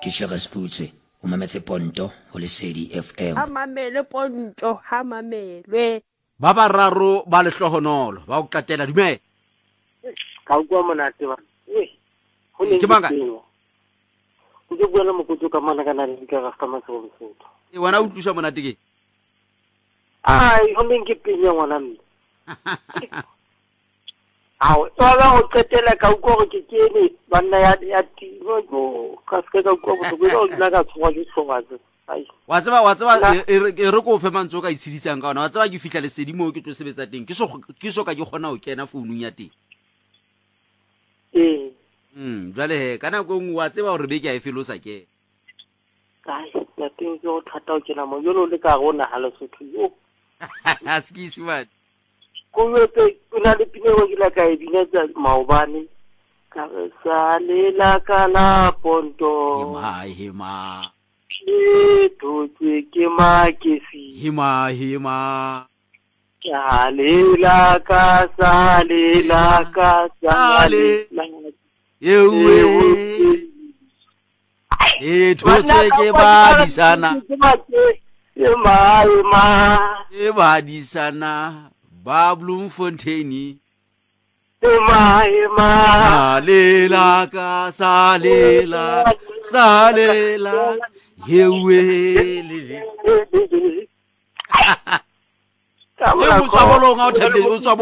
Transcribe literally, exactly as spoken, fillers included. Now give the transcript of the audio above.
ke Cheres Putswe o mametse Ponto ho Lesedi F M. Ha mamele Ponto, ha mamelwe. Ba bararo ba lehlohonolo ba o qatela dumela. Ka o kwa monate ba. Eh. Ho ne Ke manga. Ke bua le mokotlo ka mana kana le ka rasta matso bosotho. E wana o tlusha monate ke. Ai, ho ne ke penya ngwana mme. Ao, tsala o qetela ka o go ke kene banna ya ya ti go ka se ka go go go la ka tswa di tsogatse. Ai. Wa tseba wa tseba e re go fe mantso ka itshidisang ka ona. Wa tseba ke fihla Lesedi mo ke tlo sebetsa teng. Ke so ke so ka ke gona o kena founung ya teng. Eh. Mm, jwale he kana go ngwa tseba hore be ke a e felosa ke. Ai, ya teng go thata o kena mo yo le ka gona ha le sotho yo. Askisi man. Ko yote kuna le pine go gila ka e binetsa maobane ka sa le la kana Ponto. Hima hima. Ke totse ke ma ke si. Hima hima. Sa le la ka sa le la ka sa le la. Yewe. E thotse ke ba disana. E ma e ma. E ba disana. Ba Bloemfontein. Ema ema Salela ka salela salela yewe le. Ka Ye mo tswa bolong a o thabile o tswa